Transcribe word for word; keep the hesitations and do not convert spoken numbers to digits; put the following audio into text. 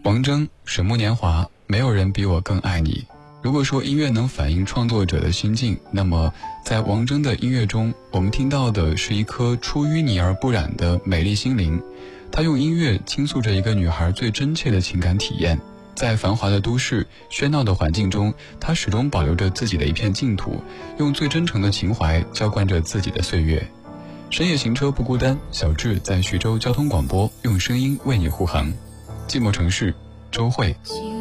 王铮，水木年华，没有人比我更爱你。如果说音乐能反映创作者的心境，那么在王铮的音乐中，我们听到的是一颗出淤泥而不染的美丽心灵。他用音乐倾诉着一个女孩最真切的情感体验。在繁华的都市喧闹的环境中，他始终保留着自己的一片净土，用最真诚的情怀浇灌着自己的岁月。深夜行车不孤单，小智在徐州交通广播用声音为你护航。寂寞城市，周蕙。